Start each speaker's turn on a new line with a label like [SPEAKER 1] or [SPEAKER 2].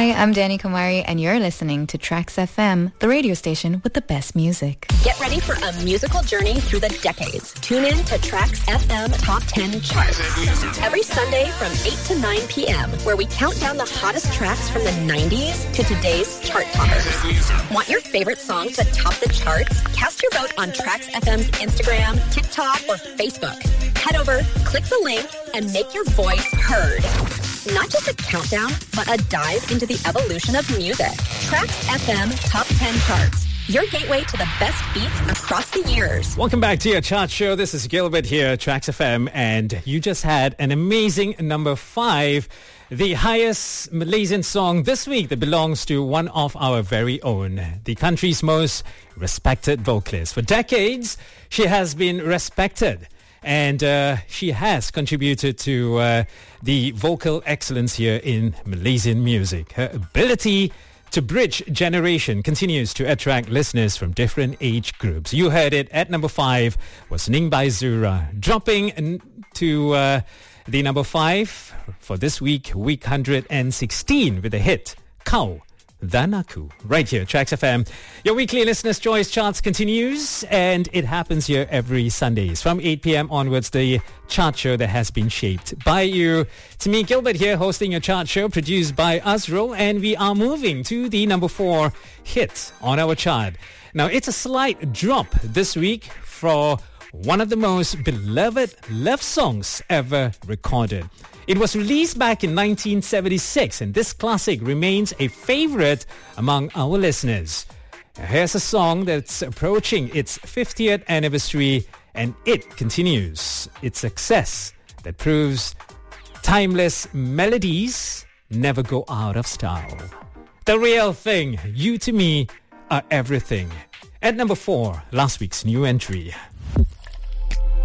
[SPEAKER 1] Hi, I'm Danny Kamari, and you're listening to Tracks FM, the radio station with the best music.
[SPEAKER 2] Get ready for a musical journey through the decades. Tune in to Tracks FM Top 10 Charts every Sunday from 8 to 9 p.m., where we count down the hottest tracks from the 90s to today's chart toppers. Want your favorite song to top the charts? Cast your vote on Tracks FM's Instagram, TikTok, or Facebook. Head over, click the link, and make your voice heard. Not just a countdown, but a dive into the evolution of music. Tracks FM Top 10 Charts. Your gateway to the best beats across the years.
[SPEAKER 3] Welcome back to your chart show. This is Gilbert here, Tracks FM, and you just had an amazing number 5, the highest Malaysian song this week that belongs to one of our very own, the country's most respected vocalist. For decades, she has been respected. And she has contributed to the vocal excellence here in Malaysian music. Her ability to bridge generation continues to attract listeners from different age groups. You heard it at number 5 was Ning by Zura. Dropping to the number 5 for this week, week 116 with the hit Kau Dan Aku, right here, Tracks FM. Your weekly Listener's Choice Charts continues, and it happens here every Sundays. From 8 p.m. onwards, the chart show that has been shaped by you. To me, Gilbert here, hosting your chart show, produced by Azrul, and we are moving to the number 4 hit on our chart. Now, it's a slight drop this week for one of the most beloved love songs ever recorded. It was released back in 1976, and this classic remains a favorite among our listeners. Here's a song that's approaching its 50th anniversary, and it continues its success that proves timeless melodies never go out of style. The Real Thing, You to Me Are Everything. At number 4, last week's new entry.